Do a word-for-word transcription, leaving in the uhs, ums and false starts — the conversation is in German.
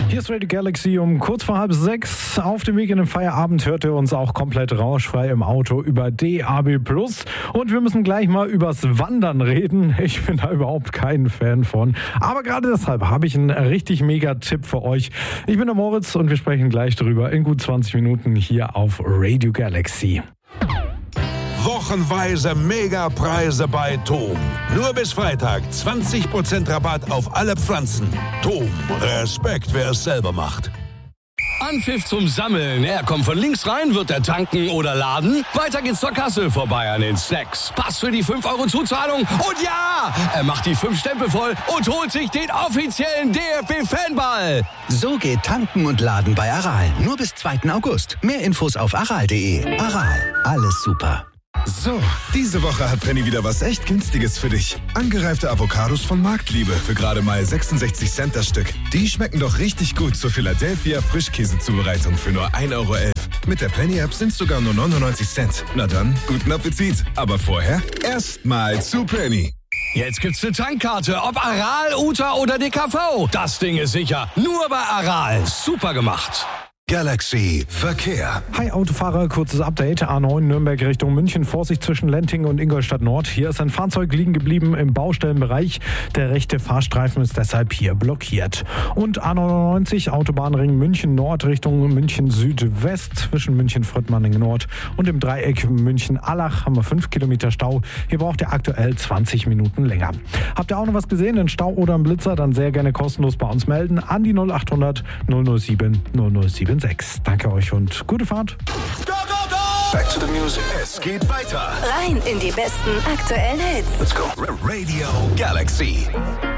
Hier ist Radio Galaxy um kurz vor halb sechs. Auf dem Weg in den Feierabend hört ihr uns auch komplett rauschfrei im Auto über D A B plus. Und wir müssen gleich mal übers Wandern reden. Ich bin da überhaupt kein Fan von. Aber gerade deshalb habe ich einen richtig mega Tipp für euch. Ich bin der Moritz und wir sprechen gleich drüber in gut zwanzig Minuten hier auf Radio Galaxy. Wochenweise Megapreise bei Tom. Nur bis Freitag zwanzig Prozent Rabatt auf alle Pflanzen. Tom, Respekt, wer es selber macht. Anpfiff zum Sammeln. Er kommt von links rein, wird er tanken oder laden. Weiter geht's zur Kasse, vorbei an den Snacks. Pass für die fünf Euro Zuzahlung. Und ja, er macht die fünf Stempel voll und holt sich den offiziellen D F B-Fanball. So geht Tanken und Laden bei Aral. Nur bis zweiten August. Mehr Infos auf aral punkt de. Aral, alles super. So, diese Woche hat Penny wieder was echt Günstiges für dich. Angereifte Avocados von Marktliebe für gerade mal sechsundsechzig Cent das Stück. Die schmecken doch richtig gut zur Philadelphia Frischkäsezubereitung für nur ein Euro elf. Mit der Penny-App sind es sogar nur neunundneunzig Cent. Na dann, guten Appetit. Aber vorher erstmal zu Penny. Jetzt gibt's eine Tankkarte, ob Aral, Uta oder D K V. Das Ding ist sicher, nur bei Aral. Super gemacht. Galaxy Verkehr. Hi Autofahrer, kurzes Update. A neun Nürnberg Richtung München. Vorsicht zwischen Lenting und Ingolstadt Nord. Hier ist ein Fahrzeug liegen geblieben im Baustellenbereich. Der rechte Fahrstreifen ist deshalb hier blockiert. Und A neunundneunzig Autobahnring München Nord Richtung München Südwest. Zwischen München Fröttmanning Nord und im Dreieck München Allach haben wir fünf Kilometer Stau. Hier braucht ihr aktuell zwanzig Minuten länger. Habt ihr auch noch was gesehen, einen Stau oder einen Blitzer? Dann sehr gerne kostenlos bei uns melden an die null acht hundert null null sieben null null sieben sechs. Danke euch und gute Fahrt. Go, go, go! Back to the music. Es geht weiter. Rein in die besten aktuellen Hits. Let's go. Radio Galaxy.